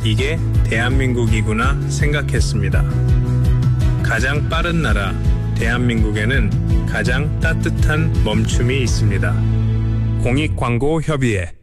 이게 대한민국이구나 생각했습니다. 가장 빠른 나라 대한민국에는 가장 따뜻한 멈춤이 있습니다. 공익광고협의회